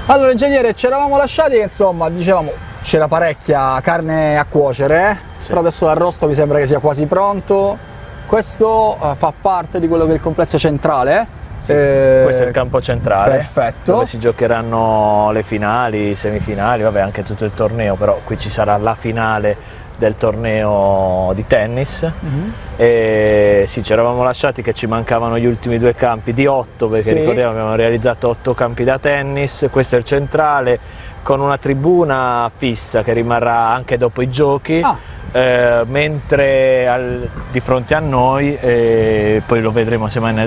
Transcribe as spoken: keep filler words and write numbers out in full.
Allora ingegnere, ci eravamo lasciati che insomma dicevamo c'era parecchia carne a cuocere, eh? Sì. Però adesso l'arrosto mi sembra che sia quasi pronto. Questo uh, fa parte di quello che è il complesso centrale. Sì, eh, questo è il campo centrale, perfetto, dove si giocheranno le finali, i semifinali, vabbè anche tutto il torneo, però qui ci sarà la finale del torneo di tennis. Mm-hmm. E sì, ci eravamo lasciati che ci mancavano gli ultimi due campi di otto, perché sì, ricordiamo abbiamo realizzato otto campi da tennis, questo è il centrale con una tribuna fissa che rimarrà anche dopo i giochi. Ah. Eh, mentre al, di fronte a noi, eh, poi lo vedremo semmai nel